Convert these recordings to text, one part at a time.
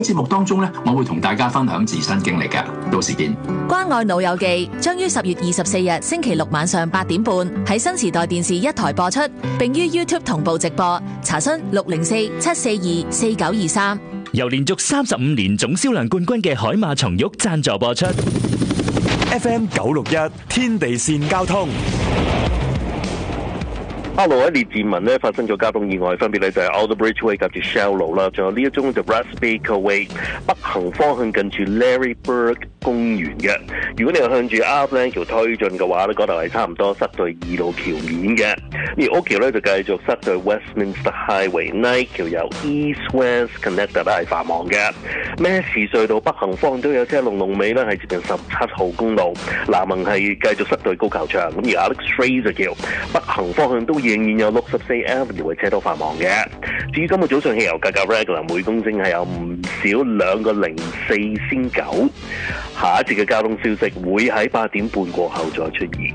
節目當中咧，我會同大家分享自身經歷嘅，到時見。 關愛老友記將於10月24日星期六晚上8點半喺新時代電視一台播出，並於 YouTube 同步直播。查詢604-742-4923。 由連續35年總銷量冠軍嘅海馬松玉贊助播出。 FM 961天地線交通。 Hello， 喺列治文咧發生咗交通意外，分別咧就係 Alderbridge Way 及住 Shell 路啦，仲有呢一宗就 Rathbaker Way 北行方向近住 Larryburg 公園嘅。如果你係向住 Upland 橋推進嘅話咧，嗰度係差唔多塞對2路橋面嘅。而 Oak 橋咧就繼續塞對 Westminster Highway，Night 橋由 East-West Connector 都係繁忙嘅。Massey 隧道北行方都有車龍尾咧係接近17號公路，南行係繼續塞對高球場。咁而 Alex Fraser 橋北行方向都仍然有64 Avenue 嘅車都繁忙嘅。至於今日早上汽油價格 regular 每公升係有唔少2.04仙9。下一節嘅交通消息會喺8點半過後再出現。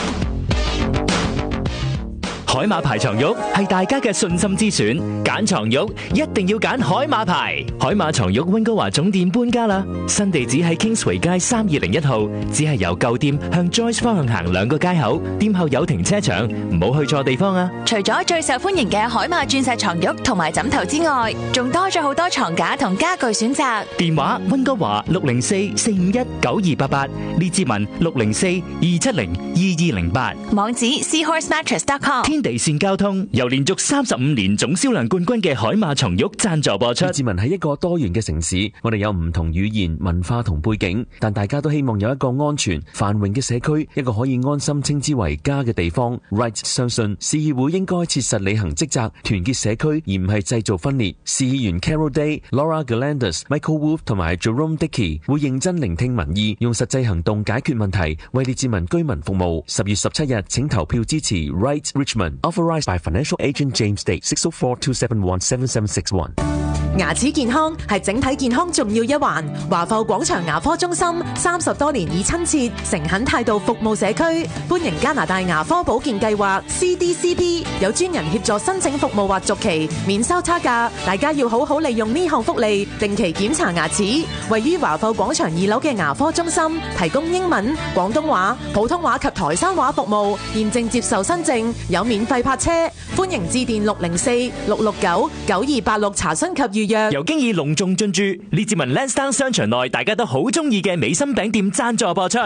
海馬牌床褥係大家嘅信心之選，揀床褥一定要揀海馬牌。海馬床褥溫哥華總店搬家啦，新地址喺 Kingsway 街3201號，只係由舊店向 Joyce 方向行2個街口，店後有停車場，唔好去錯地方啊！ 除咗最受歡迎嘅海馬鑽石床褥同埋枕頭之外，仲多咗好多床架同家具選擇。 電話溫哥華604-451-9288，列治文604-270-2208， 網址 seahorsemattress.com。 地線交通由連續35年總銷量冠軍嘅海馬松玉贊助播出。 列治文係一個多元嘅城市，我哋有唔同語言、文化同背景，但大家都希望有一個安全、繁榮嘅社區，一個可以安心稱之為家嘅地方。Wright 相信市議會應該切實履行職責，團結社區，而唔係製造分裂。市議員 Carol Day、Laura Galandas、Michael Wolf 同埋 Jerome Dickey 會認真聆聽民意，用實際行動解決問題，為列治文居民服務。10月17日，請投票支持 Wright Richmond。Authorized by Financial Agent James Day 604-271-7761。 牙齒健康係整體健康重要一環。華埠廣場牙科中心30多年以親切、誠懇態度服務社區，歡迎加拿大牙科保健計劃 CDCP， 有專人協助申請服務或續期，免收差價。大家要好好利用呢項福利，定期檢查牙齒。位於華埠廣場2樓嘅牙科中心提供英文、廣東話、普通話及台山話服務，現正接受新症，有免費泊車。歡迎致電604-669-9286查詢及預約。 由經已隆重進駐列治文 Lansdowne 商場內大家都好中意嘅美心餅店贊助播出。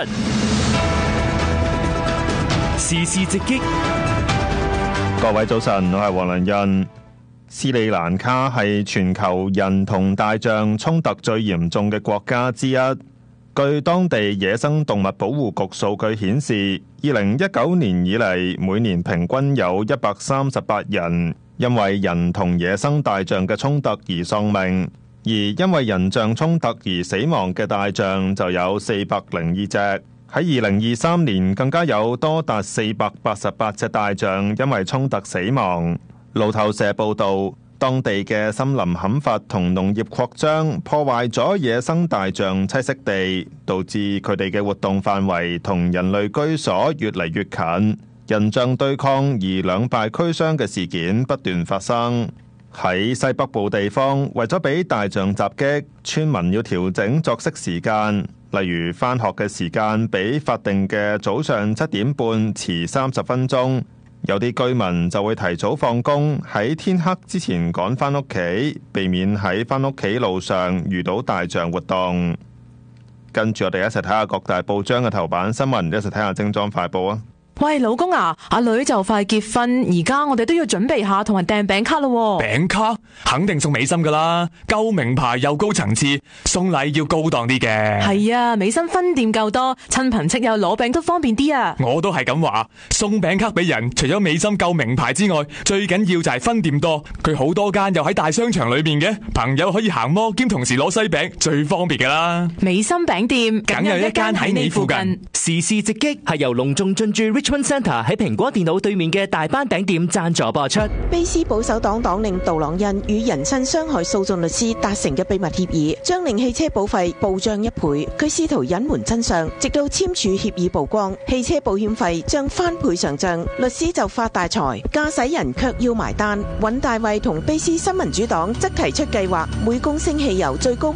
時事直擊， 各位早晨，我係黃良欣。斯里蘭卡係全球人同大象衝突最嚴重嘅國家之一。據當地野生動物保護局數據顯示，2019年以嚟，每年平均有138人因為人同野生大象嘅衝突而喪命，而因為人象衝突而死亡嘅大象就有402隻。喺2023年，更加有多達488隻大象因為衝突死亡。路透社報道，當地嘅森林砍伐同農業擴張破壞咗野生大象棲息地，導致佢哋嘅活動範圍同人類居所越嚟越近。人象對抗而兩敗俱傷嘅事件不斷發生。喺西北部地方，為咗俾大象襲擊，村民要調整作息時間，例如返學嘅時間比法定嘅早上7點半遲30分鐘。有啲居民就會提早放工，喺天黑之前趕返屋企，避免喺返屋企路上遇到大象活動。跟住我哋一齊睇下各大報章嘅頭版新聞，一齊睇下精裝快報啊！ 喂，老公啊，阿女就快結婚，而家我哋都要準備下同埋訂餅卡咯。 餅卡肯定送美心噶啦，夠名牌又高層次，送禮要高檔啲嘅。 係啊，美心分店夠多，親朋戚友攞餅都方便啲啊。 我都係咁話，送餅卡俾人，除咗美心夠名牌之外，最緊要就係分店多。佢好多間又喺大商場裏面嘅，朋友可以行摩兼同時攞西餅，最方便噶啦。 美心餅店梗有一間喺你附近。 時事直擊係由隆重進駐 Richmond Centre 喺蘋果電腦對面嘅大班頂店贊助播出。 卑斯保守黨黨領杜朗恩與人身傷害訴訟律師達成嘅秘密協議，將令汽車保費暴漲1倍。佢試圖隱瞞真相，直到簽署協議曝光，汽車保險費將翻倍上漲，律師就發大財，駕駛人卻要埋單。尹大衛同卑斯新民主黨則提出計劃，每公升汽油最高